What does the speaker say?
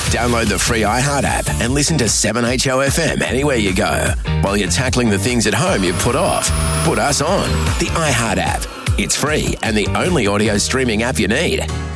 Download the free iHeart app and listen to 7HOFM anywhere you go. While you're tackling the things at home you've put off, put us on. The iHeart app. It's free and the only audio streaming app you need.